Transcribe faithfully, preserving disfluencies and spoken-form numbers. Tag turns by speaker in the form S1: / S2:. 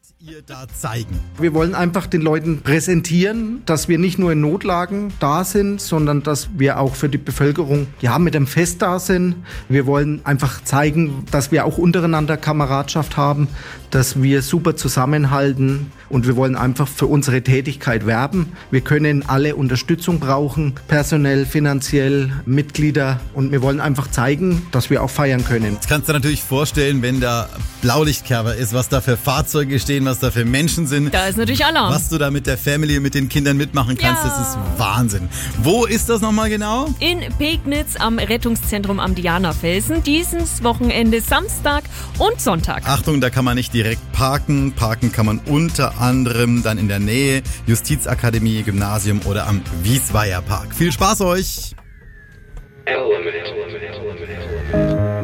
S1: ihr da zeigen?
S2: Wir wollen einfach den Leuten präsentieren, dass wir nicht nur in Notlagen da sind, sondern dass wir auch für die Bevölkerung ja mit dem Fest da sind. Wir wollen einfach zeigen, dass wir auch untereinander Kameradschaft haben, dass wir super zusammenhalten und wir wollen einfach für unsere Tätigkeit werben. Wir können alle Unterstützung brauchen, personell, finanziell, Mitglieder, und wir wollen einfach zeigen, dass wir auch feiern können.
S1: Jetzt kannst du dir natürlich vorstellen, wenn da Blaulichtkerber ist, was da für Fahrzeuge stehen, was da für Menschen sind.
S3: Da ist natürlich Alarm.
S1: Was du da mit der Family, mit den Kindern mitmachen kannst,
S3: Ja.
S1: das ist Wahnsinn. Wo ist das nochmal genau?
S3: In Pegnitz am Rettungszentrum am Dianafelsen. Dieses Wochenende Samstag und Sonntag.
S1: Achtung, da kann man nicht direkt parken. Parken kann man unter anderem dann in der Nähe, Justizakademie, Gymnasium oder am Wiesweier Park. Viel Spaß euch!
S4: Element.